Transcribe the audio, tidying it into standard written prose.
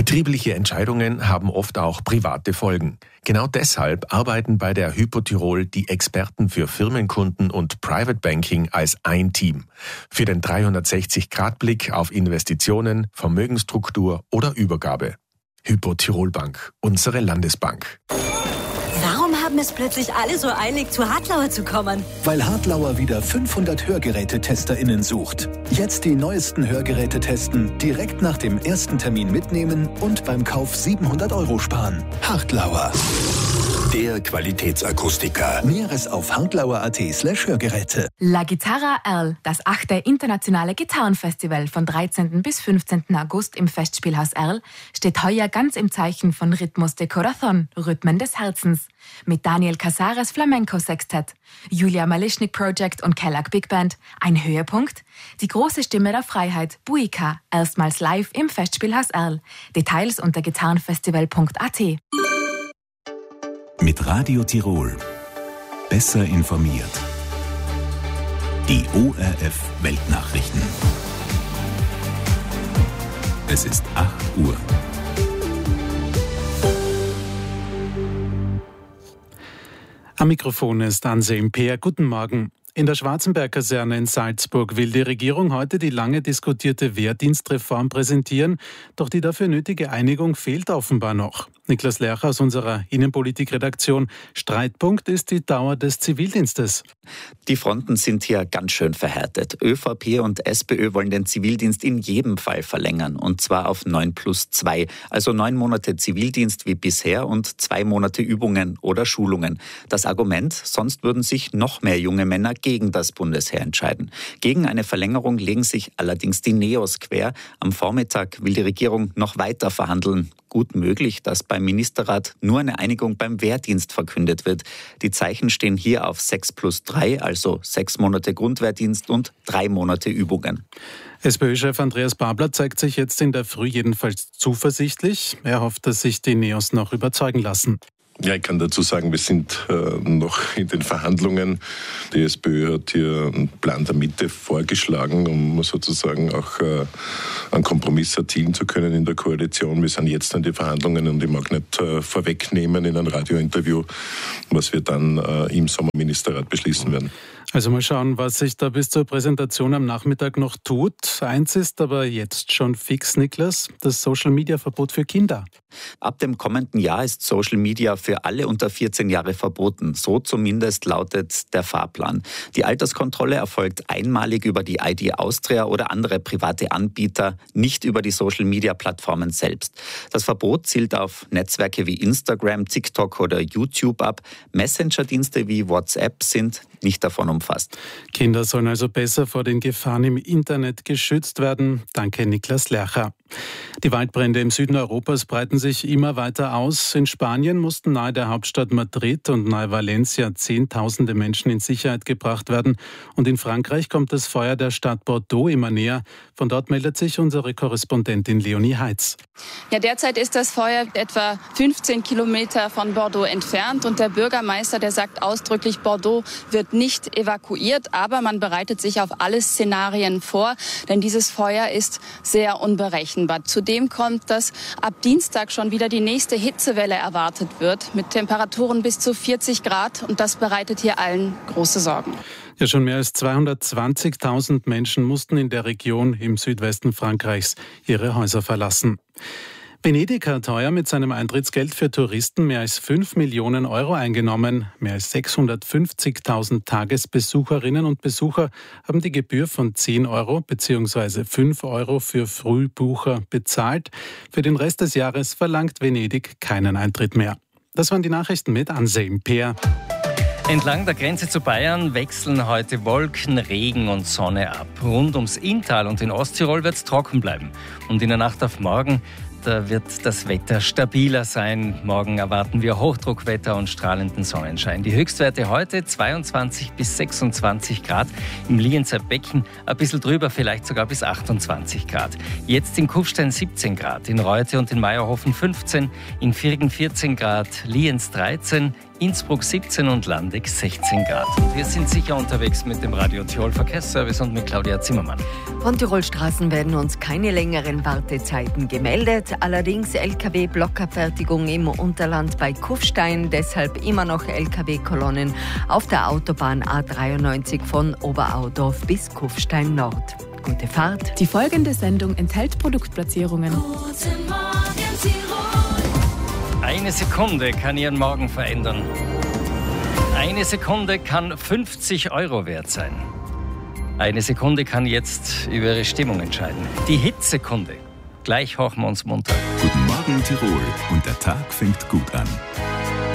Betriebliche Entscheidungen haben oft auch private Folgen. Genau deshalb arbeiten bei der Hypo Tirol die Experten für Firmenkunden und Private Banking als ein Team. Für den 360-Grad-Blick auf Investitionen, Vermögensstruktur oder Übergabe. Hypo Tirol Bank, unsere Landesbank. Warum haben es plötzlich alle so eilig, zu Hartlauer zu kommen? Weil Hartlauer wieder 500 Hörgerätetesterinnen sucht. Jetzt die neuesten Hörgeräte testen, direkt nach dem ersten Termin mitnehmen und beim Kauf 700 € sparen. Hartlauer. Der Qualitätsakustiker. Näheres auf hartlauer.at/Hörgeräte. La Guitarra Erl, das 8. internationale Gitarrenfestival von 13. bis 15. August im Festspielhaus Erl, steht heuer ganz im Zeichen von Ritmos de Corazón, Rhythmen des Herzens. Mit Daniel Casares Flamenco Sextett, Julia Malischnik Project und Kellogg Big Band. Ein Höhepunkt? Die große Stimme der Freiheit, Buika, erstmals live im Festspielhaus Erl. Details unter gitarrenfestival.at. Mit Radio Tirol. Besser informiert. Die ORF Weltnachrichten. Es ist 8 Uhr. Am Mikrofon ist Ansem Peer. Guten Morgen. In der Schwarzenberg-Kaserne in Salzburg will die Regierung heute die lange diskutierte Wehrdienstreform präsentieren, doch die dafür nötige Einigung fehlt offenbar noch. Niklas Lercher aus unserer Innenpolitik-Redaktion. Streitpunkt ist die Dauer des Zivildienstes. Die Fronten sind hier ganz schön verhärtet. ÖVP und SPÖ wollen den Zivildienst in jedem Fall verlängern, und zwar auf 9+2, also 9 Monate Zivildienst wie bisher und 2 Monate Übungen oder Schulungen. Das Argument, sonst würden sich noch mehr junge Männer gegen das Bundesheer entscheiden. Gegen eine Verlängerung legen sich allerdings die Neos quer. Am Vormittag will die Regierung noch weiter verhandeln. Gut möglich, dass beim Ministerrat nur eine Einigung beim Wehrdienst verkündet wird. Die Zeichen stehen hier auf 6+3, also 6 Monate Grundwehrdienst und 3 Monate Übungen. SPÖ-Chef Andreas Babler zeigt sich jetzt in der Früh jedenfalls zuversichtlich. Er hofft, dass sich die Neos noch überzeugen lassen. Ja, ich kann dazu sagen, wir sind noch in den Verhandlungen. Die SPÖ hat hier einen Plan der Mitte vorgeschlagen, um sozusagen auch einen Kompromiss erzielen zu können in der Koalition. Wir sind jetzt an die Verhandlungen und ich mag nicht vorwegnehmen in einem Radiointerview, was wir dann im Sommerministerrat beschließen werden. Also mal schauen, was sich da bis zur Präsentation am Nachmittag noch tut. Eins ist aber jetzt schon fix, Niklas, das Social-Media-Verbot für Kinder. Ab dem kommenden Jahr ist Social Media für alle unter 14 Jahre verboten. So zumindest lautet der Fahrplan. Die Alterskontrolle erfolgt einmalig über die ID Austria oder andere private Anbieter, nicht über die Social-Media-Plattformen selbst. Das Verbot zielt auf Netzwerke wie Instagram, TikTok oder YouTube ab. Messenger-Dienste wie WhatsApp sind nicht davon umfasst. Kinder sollen also besser vor den Gefahren im Internet geschützt werden. Danke, Niklas Lercher. Die Waldbrände im Süden Europas breiten sich immer weiter aus. In Spanien mussten nahe der Hauptstadt Madrid und nahe Valencia Zehntausende Menschen in Sicherheit gebracht werden. Und in Frankreich kommt das Feuer der Stadt Bordeaux immer näher. Von dort meldet sich unsere Korrespondentin Leonie Heitz. Ja, derzeit ist das Feuer etwa 15 Kilometer von Bordeaux entfernt. Und der Bürgermeister, der sagt ausdrücklich, Bordeaux wird nicht evakuiert. Aber man bereitet sich auf alle Szenarien vor, denn dieses Feuer ist sehr unberechenbar. Zudem kommt, dass ab Dienstag schon wieder die nächste Hitzewelle erwartet wird, mit Temperaturen bis zu 40 Grad. Und das bereitet hier allen große Sorgen. Ja, schon mehr als 220.000 Menschen mussten in der Region im Südwesten Frankreichs ihre Häuser verlassen. Venedig hat heuer mit seinem Eintrittsgeld für Touristen mehr als 5 Millionen Euro eingenommen. Mehr als 650.000 Tagesbesucherinnen und Besucher haben die Gebühr von 10 Euro bzw. 5 Euro für Frühbucher bezahlt. Für den Rest des Jahres verlangt Venedig keinen Eintritt mehr. Das waren die Nachrichten mit Ansem Peer. Entlang der Grenze zu Bayern wechseln heute Wolken, Regen und Sonne ab. Rund ums Inntal und in Osttirol wird es trocken bleiben. Und in der Nacht auf morgen da wird das Wetter stabiler sein. Morgen erwarten wir Hochdruckwetter und strahlenden Sonnenschein. Die Höchstwerte heute 22 bis 26 Grad. Im Lienzer Becken ein bisschen drüber, vielleicht sogar bis 28 Grad. Jetzt in Kufstein 17 Grad, in Reute und in Meierhofen 15, in Virgen 14 Grad, Lienz 13, Innsbruck 17 und Landeck 16 Grad. Wir sind sicher unterwegs mit dem Radio Tirol Verkehrsservice und mit Claudia Zimmermann. Von Tirol Straßen werden uns keine längeren Wartezeiten gemeldet. allerdings Lkw-Blockabfertigung im Unterland bei Kufstein, deshalb immer noch Lkw-Kolonnen auf der Autobahn A93 von Oberaudorf bis Kufstein Nord. Gute Fahrt. Die folgende Sendung enthält Produktplatzierungen. Guten Morgen, Tirol. Eine Sekunde kann Ihren Morgen verändern. Eine Sekunde kann 50 € wert sein. Eine Sekunde kann jetzt über Ihre Stimmung entscheiden. Die Hitsekunde. Gleich hauchen wir uns munter. Guten Morgen Tirol und der Tag fängt gut an.